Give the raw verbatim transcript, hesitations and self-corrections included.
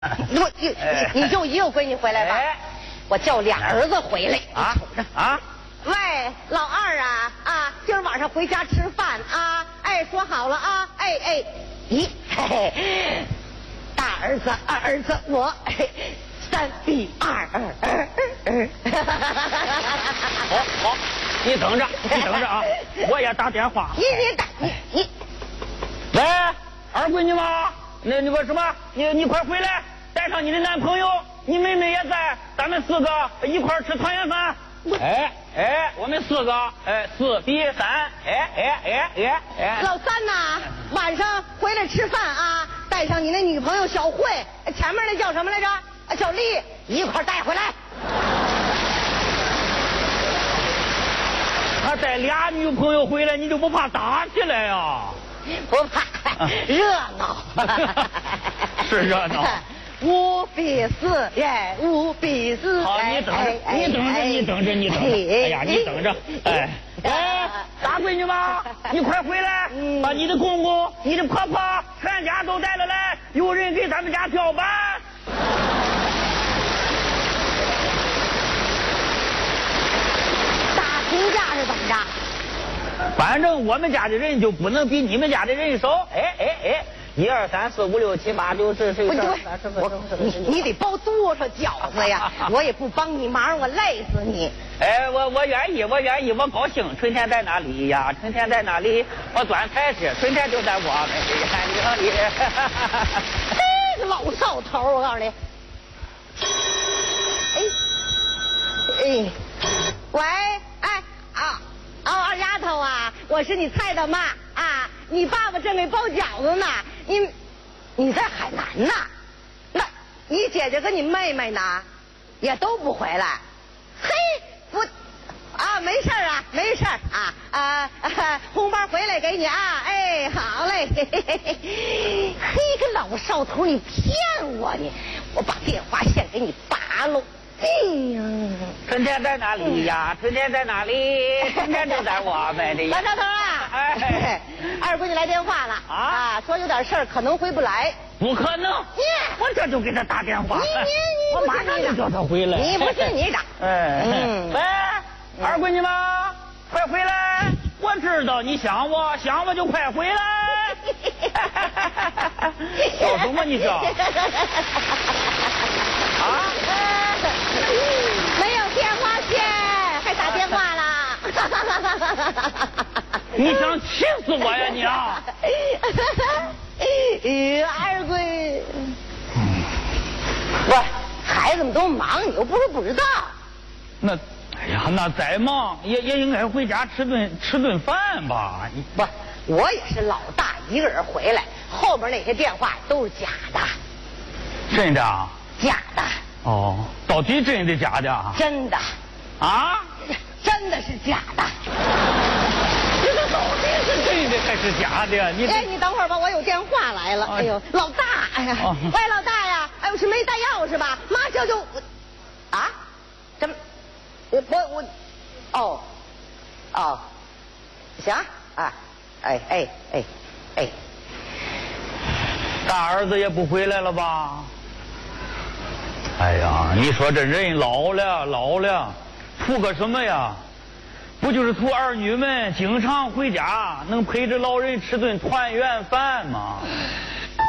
我你你你就一个闺女回来吧， 哎、 我叫俩儿子回来啊啊！ 喂，老二啊啊，今儿晚上回家吃饭啊！哎，说好了啊！哎哎，咦，嘿嘿，大儿子、二儿子，我嘿三比二二二二。 好好，你等着，你等着啊！我也打电话。 你你打你你。 喂，二闺女吗？那那个什么，你你快回来，带上你的男朋友，你妹妹也在，咱们四个一块儿吃团圆饭。哎哎，我们四个，哎，四比三，哎哎哎哎哎。 老三呐，晚上回来吃饭啊，带上你那女朋友小慧，前面那叫什么来着？小丽，一块带回来。 他带俩女朋友回来，你就不怕打起来呀、啊？ 不怕，热闹。 是热闹。 五比四耶，五比四。 好，你等着，你等着，你等着，你等着。哎呀，你等着。哎，哎，大闺女吗？你快回来，把你的公公、你的婆婆全家都带了来，有人给咱们家跳板。 打评价是怎么着？ 反正我们家的人就不能比你们家的人少。哎哎哎。一二三四五六七八九十十一十二三十四十五。 你你得包多少饺子呀？我也不帮你忙，我累死你。 哎，我我愿意，我愿意，我高兴。春天在哪里呀？春天在哪里？我端菜去，春天就在我们眼里。 这个老少头，我告诉你。哎哎，喂，哎啊啊二丫头啊，我是你菜的妈啊。你爸爸正给包饺子呢，你你在海南呢？那你姐姐跟你妹妹呢，也都不回来。嘿，不啊，没事啊，没事啊啊啊！红包回来给你啊！哎，好嘞。嘿嘿嘿嘿，嘿个老少头，你骗我你！我把电话线给你拔喽。哎呀， 春天在哪里呀？春天在哪里？春天就在我们的。 老少头啊，哎，二闺女来电话了啊啊，说有点事儿，可能回不来。 不可能！ 你我这就给他打电话。 你你你， 我马上就叫他回来。 你不信你打。 哎，喂，二闺女吗？快回来！我知道你想我，想我就快回来。笑什么你笑？啊？ 没有电话线，还打电话啦！ 你想气死我呀你啊！ 哎，二闺，喂，孩子们都忙，你又不是不知道。 那，哎呀，那再忙也也应该回家吃顿吃顿饭吧？你不，我也是老大一个人回来，后边那些电话都是假的。 真的啊？ 假的。 哦，到底真的假的？ 真的。 啊？ 真的是假的。 这个到底是真的还是假的？你哎，你等会儿吧，我有电话来了。哎呦，老大，哎呀，喂，老大呀，哎呦，是没带钥匙吧？马上就，啊？怎么？我我我，哦，哦，行啊，哎哎哎哎， 大儿子也不回来了吧？哎呀，你说这人老了老了，图个什么呀？不就是图儿女们经常回家，能陪着老人吃顿团圆饭吗？